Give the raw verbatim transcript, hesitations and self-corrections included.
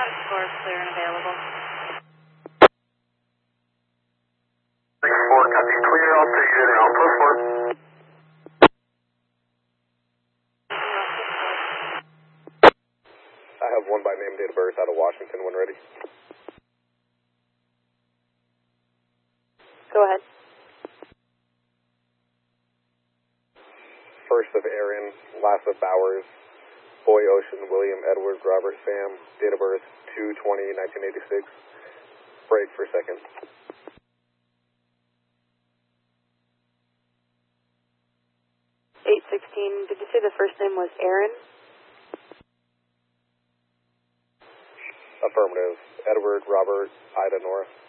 Score clear and available. six four, copy clear, I'll take you now. Plus four. I have one by name, date of birth out of Washington, when ready. Go ahead. First of Aaron, last of Bowers, Boy Ocean, William Edward Robert Sam, date of birth two twenty nineteen eighty-six. Break for second. eight sixteen, did you say the first name was Aaron? Affirmative. Edward Robert Ida Nora.